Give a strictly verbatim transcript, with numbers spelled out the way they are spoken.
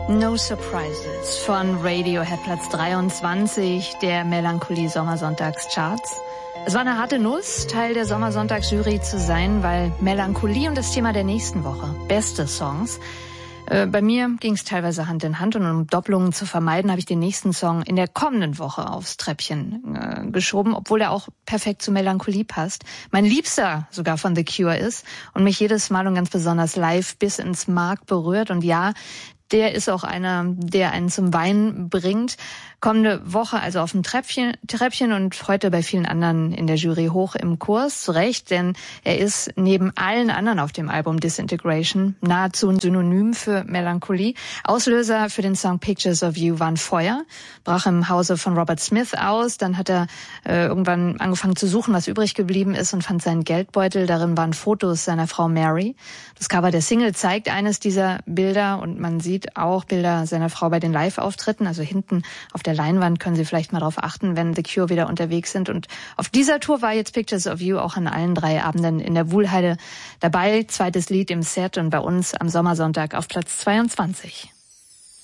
No Surprises von Radiohead, Platz dreiundzwanzig der Melancholie-Sommersonntagscharts. Es war eine harte Nuss, Teil der Sommersonntagsjury zu sein, weil Melancholie und das Thema der nächsten Woche, beste Songs. Äh, bei mir ging es teilweise Hand in Hand und um Doppelungen zu vermeiden, habe ich den nächsten Song in der kommenden Woche aufs Treppchen äh, geschoben, obwohl er auch perfekt zu Melancholie passt. Mein Liebster sogar von The Cure ist und mich jedes Mal und ganz besonders live bis ins Mark berührt. Und ja, der ist auch einer, der einen zum Weinen bringt. Kommende Woche also auf dem Treppchen, Treppchen und heute bei vielen anderen in der Jury hoch im Kurs. Zu Recht, denn er ist neben allen anderen auf dem Album Disintegration nahezu ein Synonym für Melancholie. Auslöser für den Song Pictures of You waren Feuer, brach im Hause von Robert Smith aus. Dann hat er äh, irgendwann angefangen zu suchen, was übrig geblieben ist und fand seinen Geldbeutel. Darin waren Fotos seiner Frau Mary. Das Cover der Single zeigt eines dieser Bilder und man sieht auch Bilder seiner Frau bei den Live-Auftritten, also hinten auf der Leinwand können Sie vielleicht mal darauf achten, wenn The Cure wieder unterwegs sind. Und auf dieser Tour war jetzt Pictures of You auch an allen drei Abenden in der Wuhlheide dabei. Zweites Lied im Set und bei uns am Sommersonntag auf Platz zweiundzwanzig.